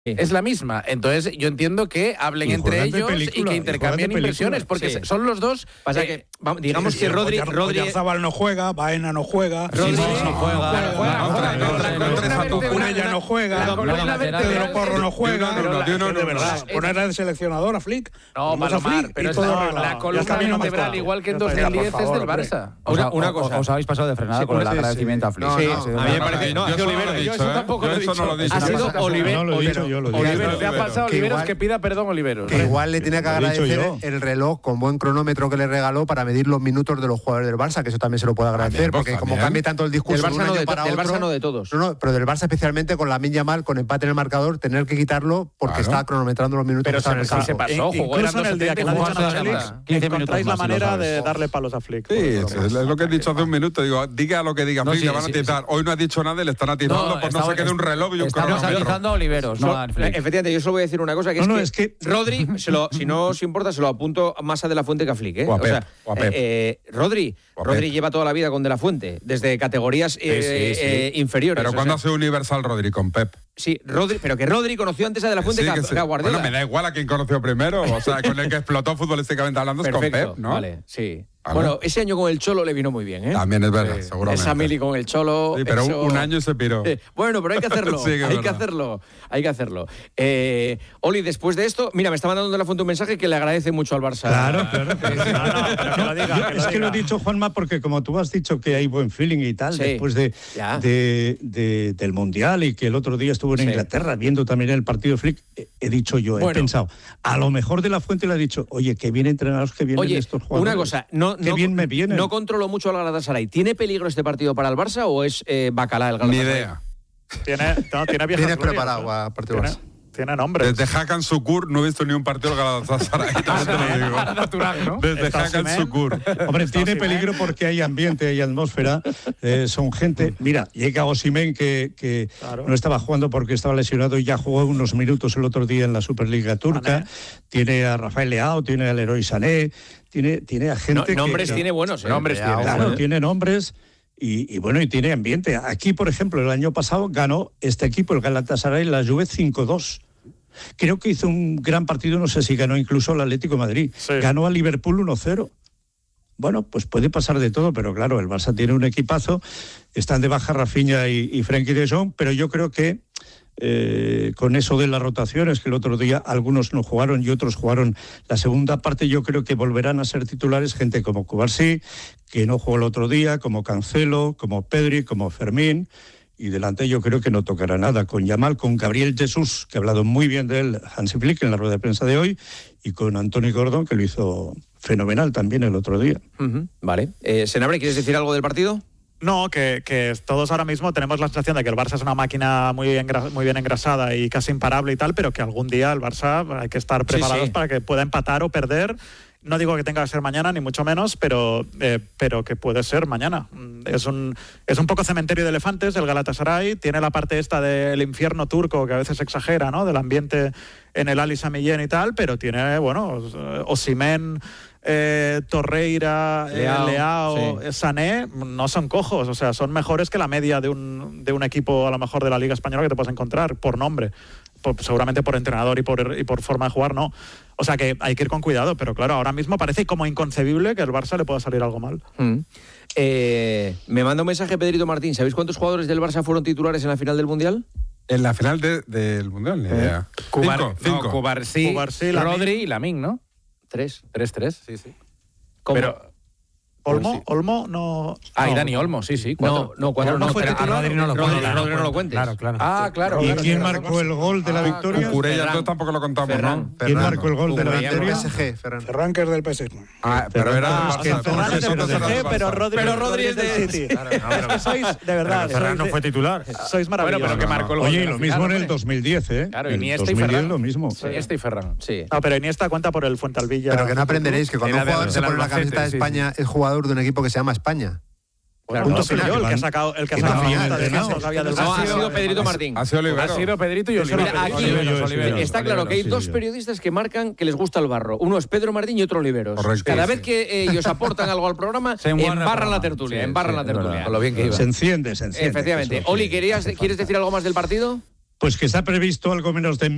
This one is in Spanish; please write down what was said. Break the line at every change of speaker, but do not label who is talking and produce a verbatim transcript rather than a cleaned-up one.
es la misma. Entonces yo entiendo que hablen
y
entre ellos
película,
y que intercambien impresiones, porque sí. son los dos.
Pasa
eh,
que, vamos, digamos
sí,
que
sí,
Rodri...
Rodri Oyarzabal no juega, Baena no juega,
Rodri
no,
no
juega, Cucurella no juega, Pedro Porro no juega, de verdad, poner al seleccionador a Flick.
No, Palomar, pero la columna vertebral, igual que en dos mil diez, es del Barça.
Una cosa, os habéis pasado de frenada con el agradecimiento a Flick.
Sí, a mí me parece... No, ha sido Olivero.
Yo eso tampoco lo he dicho.
Ha sido Olivero.
Oliveros, te ha pasado Oliveros, que pida perdón Oliveros.
Que igual le tiene que agradecer el reloj con buen cronómetro que le regaló para medir los minutos de los jugadores del Barça, que eso también se lo puede agradecer, porque como cambia tanto el discurso de un año para otro...
Del Barça no de todos.
No, no, pero del Barça especialmente con Lamine Yamal, con empate en el marcador, tener que quitarlo porque está cronometrando los minutos que está en el campo.
Se pasó, jugó
incluso en el día que le han dicho a Flick, encontráis la manera de darle palos a Flick.
Sí, es lo que he dicho hace un minuto. Digo, diga lo que diga Flick, le van a atitar. Hoy no ha dicho nada y le están atizando por no se quede un reloj y un cronómetro.
Estamos atizando a Oliveros, no a Flick.
Efectivamente, yo solo voy a decir una cosa, que es,
no, no,
que,
es que
Rodri, se lo, si no os importa, se lo apunto más a De La Fuente que a Flick, ¿eh?
O a
o sea,
Pep, o a Pep.
Eh, eh, Rodri,
o a
Rodri
Pep.
lleva toda la vida con De La Fuente, desde categorías eh, sí, sí, sí. Eh, inferiores.
Pero ¿cuándo ha sido universal Rodri con Pep?
Sí, Rodri, pero que Rodri conoció antes a De La Fuente sí, que, a, que a Guardiola.
Bueno, me da igual a quién conoció primero, o sea, con el que explotó futbolísticamente hablando es con Pep, ¿no?
Vale, sí. Vale. Bueno, ese año con el Cholo le vino muy bien, ¿eh?
También es verdad,
eh,
seguramente.
Esa mili con el Cholo...
Sí, pero
eso...
un año se piró.
Eh, bueno, pero hay que hacerlo,
sí, que
hay
verdad.
que hacerlo, hay que hacerlo. Eh, Oli, después de esto, mira, me está mandando De La Fuente un mensaje que le agradece mucho al Barça.
Claro, claro. Que no, no, pero que lo diga, Yo, que es lo que lo he dicho, Juanma, porque como tú has dicho que hay buen feeling y tal, sí, después de, de, de, del Mundial y que el otro día estuvo en sí. Inglaterra viendo también el partido de Flick, he, he dicho yo, he bueno. pensado, a lo mejor De La Fuente le ha dicho, oye, que bien entrenados, que vienen
oye,
estos jugadores.
Una cosa, no,
que
no,
bien me vienen.
No controlo mucho al Galatasaray. ¿Tiene peligro este partido para el Barça o es eh, Bacalá el Galatasaray?
Ni idea.
Tiene, no, tiene viejas
Tienes
glorias,
preparado
¿no?
a partido
tiene,
Barça.
Tiene nombre.
Desde Hakan Sukur no he visto ni un partido del Galatasaray. También te lo digo.
Natural, ¿no?
Desde Hakan Sukur.
Hombre, tiene peligro porque hay ambiente, hay atmósfera, eh, son gente... Mira, llega Osimhen que, que claro. no estaba jugando porque estaba lesionado y ya jugó unos minutos el otro día en la Superliga Turca. Sané. Tiene a Rafael Leao, tiene al Leroy Sané, tiene, tiene a gente
no, nombres
que...
tiene buenos, ¿eh?
Nombres
Leao,
tiene.
Claro, tiene nombres... Y, y bueno, y tiene ambiente. Aquí, por ejemplo, el año pasado ganó este equipo, el Galatasaray, la Juve cinco dos. Creo que hizo un gran partido, no sé si ganó incluso el Atlético de Madrid. Sí. Ganó al Liverpool uno cero. Bueno, pues puede pasar de todo, pero claro, el Barça tiene un equipazo. Están de baja Rafinha y, y Frenkie de Jong, pero yo creo que eh, con eso de las rotaciones, que el otro día algunos no jugaron y otros jugaron la segunda parte, yo creo que volverán a ser titulares gente como Cubarsí, que no jugó el otro día, como Cancelo, como Pedri, como Fermín, y delante yo creo que no tocará nada con Yamal, con Gabriel Jesús, que ha hablado muy bien de él Hansi Flick en la rueda de prensa de hoy, y con Anthony Gordon, que lo hizo fenomenal también el otro día.
Uh-huh. Vale. Eh, Senabre, ¿quieres decir algo del partido?
No, que, que todos ahora mismo tenemos la sensación de que el Barça es una máquina muy, engra, muy bien engrasada y casi imparable y tal, pero que algún día el Barça hay que estar preparados sí, sí. para que pueda empatar o perder. No digo que tenga que ser mañana, ni mucho menos, pero, eh, pero que puede ser mañana. Es un, es un poco cementerio de elefantes el Galatasaray, tiene la parte esta del infierno turco que a veces exagera, ¿no? Del ambiente en el Ali Sami Yen y tal, pero tiene, bueno, Osimhen, eh, Torreira, Leao, eh, Leao sí. Sané, no son cojos, o sea, son mejores que la media de un, de un equipo a lo mejor de la Liga Española que te puedes encontrar, por nombre. Por, seguramente por entrenador y por, y por forma de jugar, no. O sea que hay que ir con cuidado, pero claro, ahora mismo parece como inconcebible que el Barça le pueda salir algo mal.
Mm. Eh, me manda un mensaje Pedrito Martín. ¿Sabéis cuántos jugadores del Barça fueron titulares en la final del Mundial?
En la final de, del Mundial, ni idea.
Eh, Cubar,
cinco, cinco.
No, Cubarsí,
Cubarsí,
Rodri y Lamine, ¿no?
Tres.
Tres, tres, sí, sí.
¿Cómo?
Pero...
Olmo,
sí.
Olmo no...
Ah, y
no,
Dani Olmo, sí, sí. Cuatro.
No, no, cuatro no,
no fue titular.
Rodri no lo
Rodri,
cuentes.
Rodri no lo cuentes.
Claro, claro.
Ah, claro.
¿Y
claro,
quién
claro.
marcó el gol de la
Ah,
victoria?
Cucurella, entonces tampoco lo contamos,
Ferran.
¿no?
¿Quién marcó el gol de la
Ferran del
victoria?
P S G, Ferran.
Ferran, que es del P S G.
Ah, pero era
Ah,
del
que
Barça.
Ferran es del
Entonces era
P S G,
del
pero
Barça.
Rodri,
Pero Rodri es
del
de-
City.
Claro, no, pero-
Es que sois, de verdad,
Pero Ferran
sois
no
de-
fue titular.
sois maravillosos.
Bueno, pero que marcó el gol.
Oye,
de
y
la
lo
final,
mismo en el
hombre.
dos mil diez, ¿eh?
Claro,
En
Iniesta y
dos mil diez
Ferran.
lo mismo.
Sí, este y Ferran.
Sí.
No, pero Iniesta cuenta por el Fuentealbilla.
Pero que no aprenderéis que cuando un
Era de
jugador
los
se
del
pone la
Albacete,
camiseta de
sí,
España es jugador de un equipo que se llama España.
Bueno,
Punto
no soy
final.
yo el que ha sacado el que ha
Y va
sacado
final,
esta de
no.
no sabía del
No,
Barça.
ha sido Pedrito Martín.
Ha sido Olivero.
Ha sido Pedrito y Olivero.
Mira, aquí
Oliveros, Oliveros,
está claro que hay
Oliveros,
dos
sí,
periodistas que marcan que les gusta el barro. Uno es Pedro Martín y otro Oliveros.
Correcto.
Cada
Sí,
vez
sí.
que ellos aportan algo al programa,
Se embarra el
embarran
programa.
la tertulia,
Sí,
embarran
sí,
la
es
tertulia.
verdad.
Con lo bien que iba.
Se enciende, se enciende.
Efectivamente.
Eso,
Oli,
sí,
¿querías,
hace
¿quieres
falta.
decir algo más del partido?
Pues que está previsto algo menos de